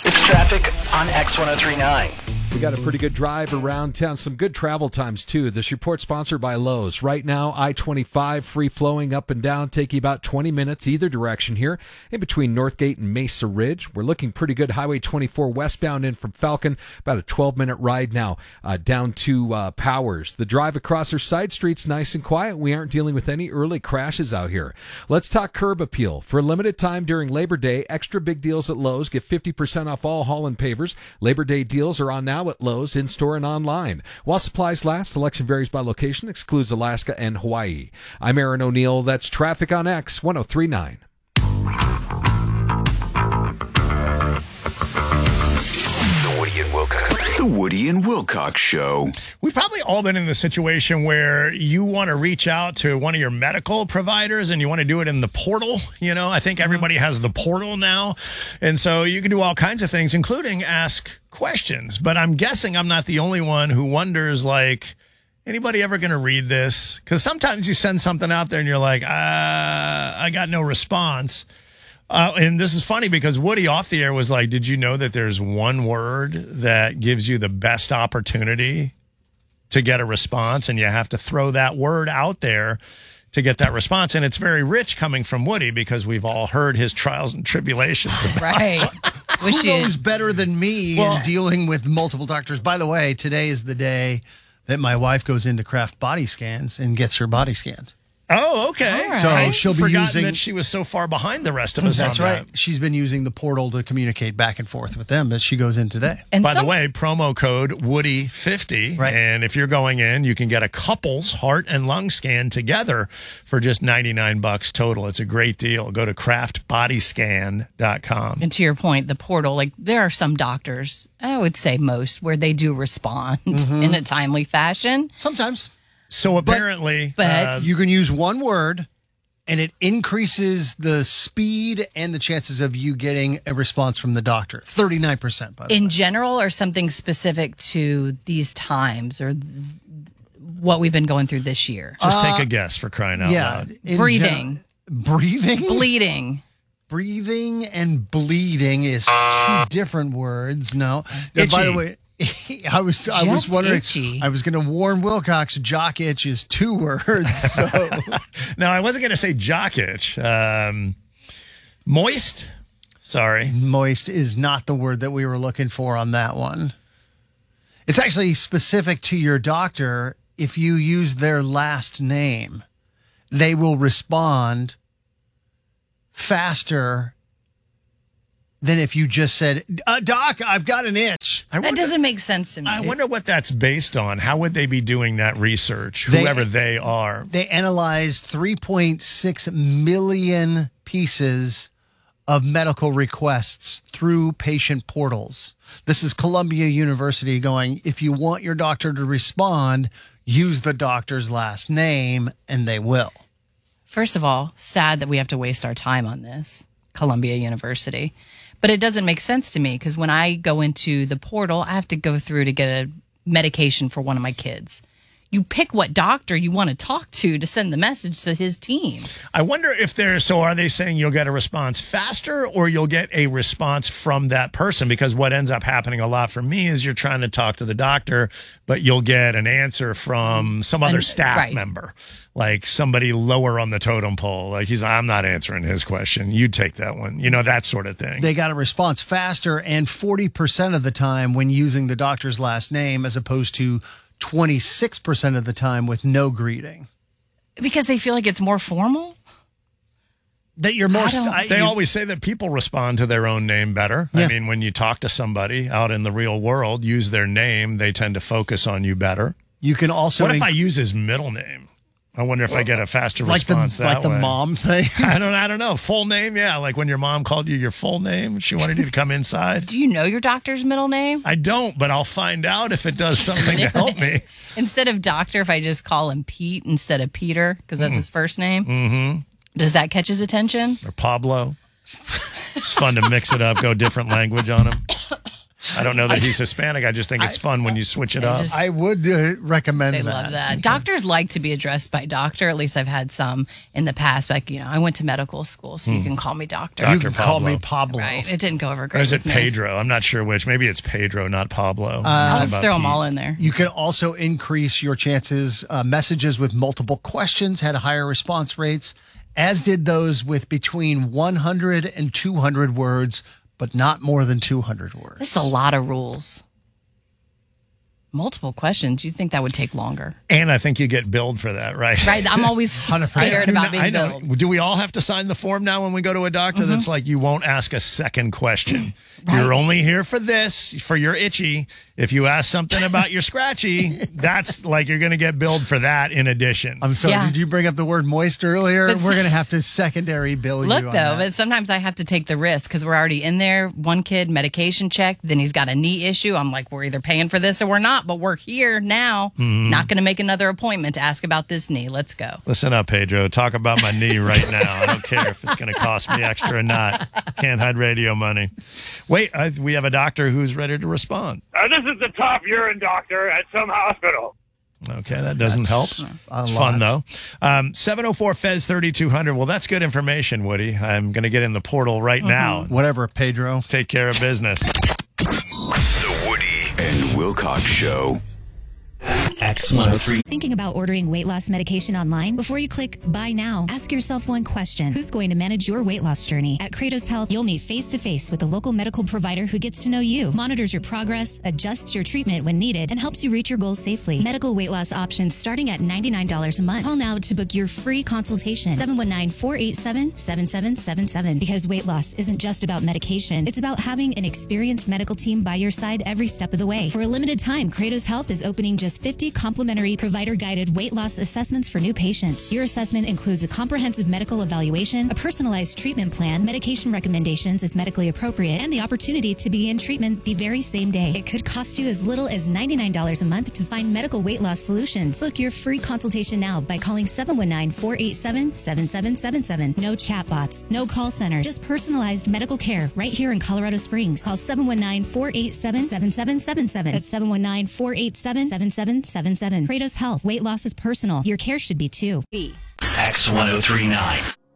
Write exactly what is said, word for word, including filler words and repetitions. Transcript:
It's traffic on X ten thirty-nine. We got a pretty good drive around town. Some good travel times, too. This report sponsored by Lowe's. Right now, I twenty-five free-flowing up and down, taking about twenty minutes either direction here in between Northgate and Mesa Ridge. We're looking pretty good. Highway twenty-four westbound in from Falcon, about a twelve-minute ride now uh, down to uh, Powers. The drive across our side street's nice and quiet. We aren't dealing with any early crashes out here. Let's talk curb appeal. For a limited time during Labor Day, extra big deals at Lowe's. Get fifty percent off all Holland pavers. Labor Day deals are on now at Lowe's, in-store and online. While supplies last, selection varies by location, excludes Alaska and Hawaii. I'm Aaron O'Neill. That's Traffic on X ten thirty-nine. The Woody and Wilcox. The Woody and Wilcox Show. We've probably all been in the situation where you want to reach out to one of your medical providers and you want to do it in the portal. You know, I think everybody has the portal now. And so you can do all kinds of things, including ask questions. But I'm guessing I'm not the only one who wonders, like, anybody ever going to read this? Because sometimes you send something out there and you're like, uh, I got no response. Uh, and this is funny because Woody off the air was like, did you know that there's one word that gives you the best opportunity to get a response, and you have to throw that word out there to get that response? And it's very rich coming from Woody because we've all heard his trials and tribulations. Right. Who knows better than me Well, in dealing with multiple doctors? By the way, today is the day that my wife goes into Kraft Body Scans and gets her body scanned. Oh, okay. All right. So I'd she'll be forgotten using. that she was so far behind the rest of us. That's on right. that. She's been using the portal to communicate back and forth with them, but she goes in today. And By some, the way, promo code Woody fifty. Right. And if you're going in, you can get a couple's heart and lung scan together for just ninety-nine bucks total. It's a great deal. Go to craft body scan dot com. and to your point, the portal, like there are some doctors, I would say most, where they do respond in a timely fashion. Sometimes So apparently, but- uh, you can use one word, and it increases the speed and the chances of you getting a response from the doctor. thirty-nine percent, by the way. In general, or something specific to these times or th- what we've been going through this year? just take a guess for crying out Yeah. loud. in Breathing. gen- breathing? Bleeding. Breathing and bleeding is two different words. No. Now, by the Itchy. way, I was I was Just wondering. itchy. I was going to warn Wilcox. Jock itch is two words. So No, I wasn't going to say jock itch. Um, moist? Sorry. moist is not the word that we were looking for on that one. It's actually specific to your doctor. If you use their last name, they will respond faster than if you just said, uh, Doc, I've got an itch. I That wonder, doesn't make sense to me. I wonder what that's based on. How would they be doing that research, They- whoever they are? They analyzed three point six million pieces of medical requests through patient portals. This is Columbia University going, if you want your doctor to respond, use the doctor's last name, and they will. First of all, sad that we have to waste our time on this, Columbia University. But it doesn't make sense to me because when I go into the portal, I have to go through to get a medication for one of my kids. You pick what doctor you want to talk to to send the message to his team. I wonder if they're, so are they saying you'll get a response faster or you'll get a response from that person? Because what ends up happening a lot for me is you're trying to talk to the doctor, but you'll get an answer from some other An- staff right. member, like somebody lower on the totem pole. Like he's, I'm not answering his question. You take that one, you know, that sort of thing. They got a response faster and forty percent of the time when using the doctor's last name as opposed to twenty-six percent of the time with no greeting. Because they feel like it's more formal? That you're more... I don't- I- They you- always say that people respond to their own name better. I Yeah. mean, when you talk to somebody out in the real world, use their name, they tend to focus on you better. You can also... What if inc- I use his middle name? I wonder if I get a faster like the, response that like the way. mom thing? I don't. I don't know. Full name, yeah. Like when your mom called you your full name, she wanted you to come inside. Do you know your doctor's middle name? I don't, but I'll find out if it does something to help me. Instead of doctor, if I just call him Pete instead of Peter, because that's his first name, mm-hmm. Does that catch his attention? Or Pablo. It's fun to mix it up, go different language on him. I don't know that he's Hispanic. I just think it's fun when you switch it I up. just- I would uh, recommend They that. love that. Doctors like to be addressed by doctor. At least I've had some in the past. Like, you know, I went to medical school, so you can call me doctor. You Doctor can call Pablo. me Pablo. Right. It didn't go over great. Or is it with me. Pedro? I'm not sure which. Maybe it's Pedro, not Pablo. I'll just How about throw them Pete? all in there. You can also increase your chances. Uh, messages with multiple questions had higher response rates, as did those with between one hundred and two hundred words, but not more than two hundred words. This is a lot of rules. Multiple questions. You'd think that would take longer. And I think you get billed for that, right? Right. I'm always scared about being I know. billed. Do we all have to sign the form now when we go to a doctor Mm-hmm. that's like, you won't ask a second question? Right. You're only here for this, for your itchy. If you ask something about your scratchy, that's like you're going to get billed for that in addition. I'm sorry, Yeah. did you bring up the word moist earlier? But- We're going to have to secondary bill Look, you on though, that. but sometimes I have to take the risk because we're already in there. One kid, medication check, then he's got a knee issue. I'm like, we're either paying for this or we're not, but we're here now. Mm-hmm. Not going to make another appointment to ask about this knee. Let's go. Listen up, Pedro. Talk about my knee right now. I don't care if it's going to cost me extra or not. Can't hide radio money. Wait, I, we have a doctor who's ready to respond. Uh, this is the top urine doctor at some hospital. Okay, that doesn't help. a It's fun, lot. though. Um, seven oh four F E Z thirty-two hundred. Well, that's good information, Woody. I'm going to get in the portal right now. Whatever, Pedro. Take care of business. The Woody and Wilcox Show. X one oh three. Thinking about ordering weight loss medication online? Before you click buy now, ask yourself one question. Who's going to manage your weight loss journey? At Kratos Health, you'll meet face to face with a local medical provider who gets to know you, monitors your progress, adjusts your treatment when needed, and helps you reach your goals safely. Medical weight loss options starting at ninety-nine dollars a month. Call now to book your free consultation. seven one nine, four eight seven, seven seven seven seven. Because weight loss isn't just about medication. It's about having an experienced medical team by your side every step of the way. For a limited time, Kratos Health is opening just fifty complimentary provider-guided weight loss assessments for new patients. Your assessment includes a comprehensive medical evaluation, a personalized treatment plan, medication recommendations if medically appropriate, and the opportunity to begin treatment the very same day. It could cost you as little as ninety-nine dollars a month to find medical weight loss solutions. Book your free consultation now by calling seven one nine, four eight seven, seven seven seven seven. No chatbots, no call centers, just personalized medical care right here in Colorado Springs. Call seven one nine, four eight seven, seven seven seven seven. That's seven one nine, four eight seven, seven seven seven seven. Kratos Health. Weight loss is personal. Your care should be too. X one oh three nine.